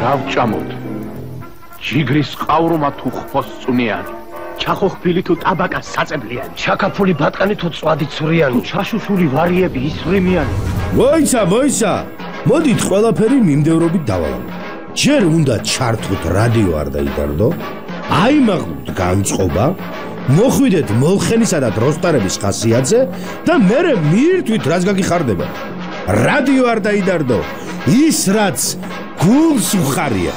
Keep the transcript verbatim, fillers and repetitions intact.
რავჭამოთ. ჯიგრის ყავრუმა თუ ხფოს წუნიანი. ჩახოხფილი თუ ტაბაკა საწებლიანი. ჩაკაფული ბატკანი თუ წვადი ცვრიანი. ჩაშუშული ვარიები ისვრიმიანი. მოიცა, მოიცა. მოდით ყველაფერი მიმდევრობით დავალავთ. ჯერ უნდა ჩართოთ რადიო არ დაიდარდო. აიმაღლოთ განწყობა. მოხვიდეთ მოლხენისა და დროსტარების ხასიათზე და მერე მიირთვით რაც გაგიხარდება. რადიო არ დაიდარდო. ის რაც გულს უხარია.